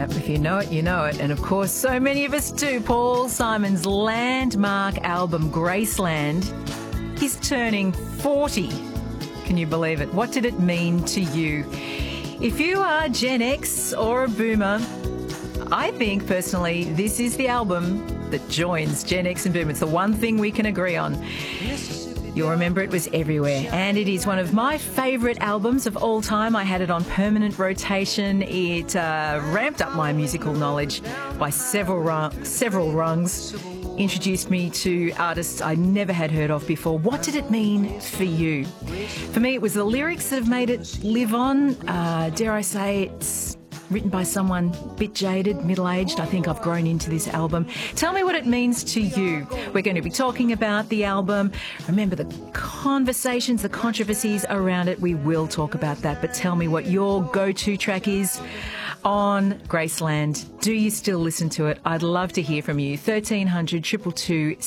If you know it, you know it. And of course, so many of us do. Paul Simon's landmark album, Graceland, is turning 40. Can you believe it? What did it mean to you? If you are Gen X or a boomer, I think personally this is the album that joins Gen X and Boom. It's the one thing we can agree on. You'll remember it was everywhere, and it is one of my favourite albums of all time. I had it on permanent rotation. It ramped up my musical knowledge by several rungs, introduced me to artists I never had heard of before. What did it mean for you? For me, it was the lyrics that have made it live on. Dare I say, it's written by someone a bit jaded, middle-aged. I think I've grown into this album. Tell me what it means to you. We're going to be talking about the album. Remember the conversations, the controversies around it. We will talk about that. But tell me what your go-to track is on Graceland. Do you still listen to it? I'd love to hear from you. 1300 222